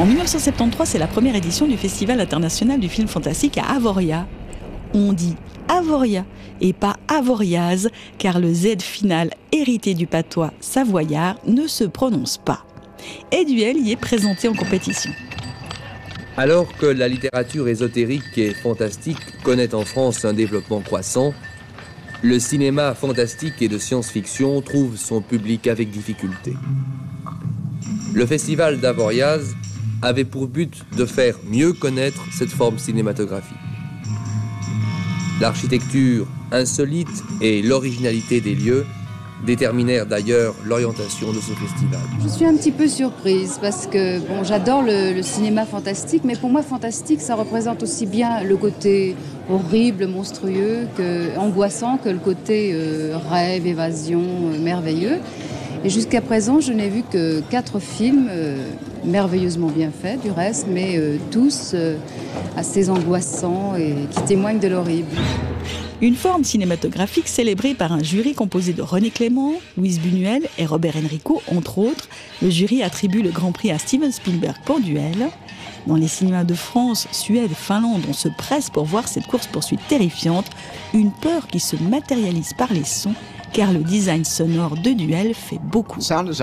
En 1973, c'est la première édition du Festival international du film fantastique à Avoria. On dit Avoria et pas Avoriaz, car le Z final hérité du patois savoyard ne se prononce pas. Et Duel y est présenté en compétition. Alors que la littérature ésotérique et fantastique connaît en France un développement croissant, le cinéma fantastique et de science-fiction trouve son public avec difficulté. Le festival d'Avoriaz avait pour but de faire mieux connaître cette forme cinématographique. L'architecture insolite et l'originalité des lieux déterminèrent d'ailleurs l'orientation de ce festival. Je suis un petit peu surprise parce que j'adore le cinéma fantastique, mais pour moi fantastique ça représente aussi bien le côté horrible, monstrueux, angoissant que le côté rêve, évasion, merveilleux. Et jusqu'à présent, je n'ai vu que 4 films merveilleusement bien faits, du reste, mais tous assez angoissants et qui témoignent de l'horrible. Une forme cinématographique célébrée par un jury composé de René Clément, Louise Buñuel et Robert Enrico, entre autres. Le jury attribue le Grand Prix à Steven Spielberg pour Duel. Dans les cinémas de France, Suède, Finlande, on se presse pour voir cette course-poursuite terrifiante, une peur qui se matérialise par les sons, car le design sonore de Duel fait beaucoup.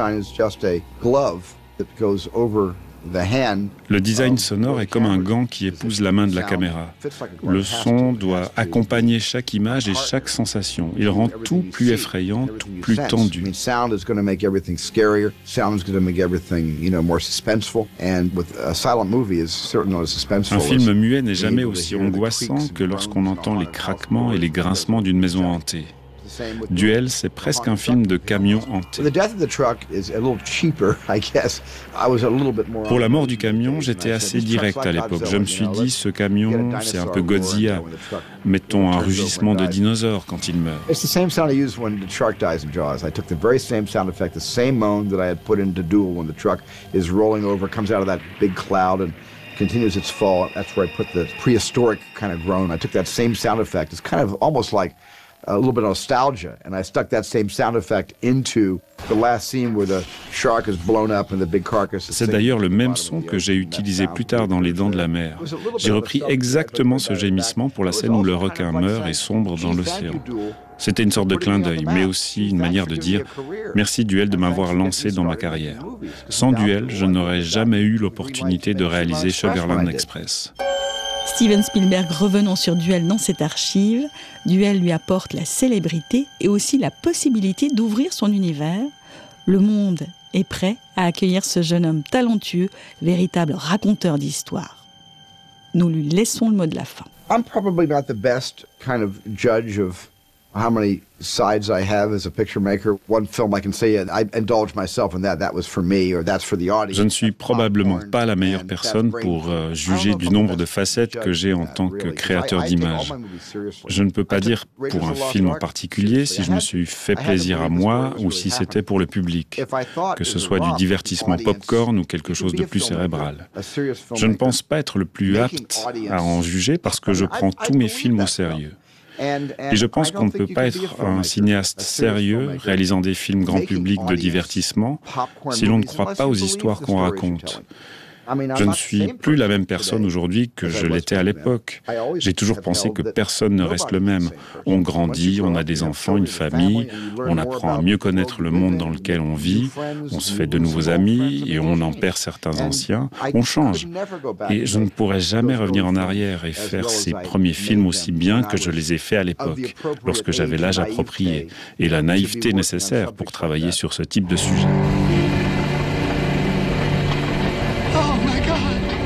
Le design sonore est comme un gant qui épouse la main de la caméra. Le son doit accompagner chaque image et chaque sensation. Il rend tout plus effrayant, tout plus tendu. Un film muet n'est jamais aussi angoissant que lorsqu'on entend les craquements et les grincements d'une maison hantée. Duel, c'est presque un film de camion hanté. Pour la mort du camion, j'étais assez direct à l'époque. Je me suis dit, ce camion, c'est un peu Godzilla. Mettons un rugissement de dinosaure quand il meurt. It's the same sound I used when the shark dies in Jaws. I took the very same sound effect, the same moan that I had put into Duel when the truck is rolling over, comes out of that big cloud and continues its fall. That's where I put the prehistoric kind of groan. I took that same sound effect. It's kind of almost like a little bit of nostalgia, and I stuck that same sound effect into the last scene where the shark is blown up and the big carcass. C'est d'ailleurs le même son que j'ai utilisé plus tard dans Les Dents de la Mer. J'ai repris exactement ce gémissement pour la scène où le requin meurt et sombre dans l'océan. C'était une sorte de clin d'œil, mais aussi une manière de dire « Merci Duel de m'avoir lancé dans ma carrière. Sans Duel, je n'aurais jamais eu l'opportunité de réaliser Sugarland Express. » Steven Spielberg, revenons sur Duel dans cette archive. Duel lui apporte la célébrité et aussi la possibilité d'ouvrir son univers. Le monde est prêt à accueillir ce jeune homme talentueux, véritable raconteur d'histoire. Nous lui laissons le mot de la fin. I'm probably not the best kind of judge of how many sides I have as a picture maker. One film I can say I indulged myself in that was for me or that's for the audience. Je ne suis probablement pas la meilleure personne pour juger du nombre de facettes que j'ai en tant que créateur d'images. Je ne peux pas dire pour un film en particulier si je me suis fait plaisir à moi ou si c'était pour le public, que ce soit du divertissement pop-corn ou quelque chose de plus cérébral. Je ne pense pas être le plus apte à en juger parce que je prends tous mes films au sérieux. Et je pense qu'on ne peut pas être un cinéaste sérieux, réalisant des films grand public de divertissement, si l'on ne croit pas aux histoires qu'on raconte. Je ne suis plus la même personne aujourd'hui que je l'étais à l'époque. J'ai toujours pensé que personne ne reste le même. On grandit, on a des enfants, une famille, on apprend à mieux connaître le monde dans lequel on vit, on se fait de nouveaux amis et on en perd certains anciens. On change. Et je ne pourrai jamais revenir en arrière et faire ces premiers films aussi bien que je les ai faits à l'époque, lorsque j'avais l'âge approprié et la naïveté nécessaire pour travailler sur ce type de sujet. Oh my God!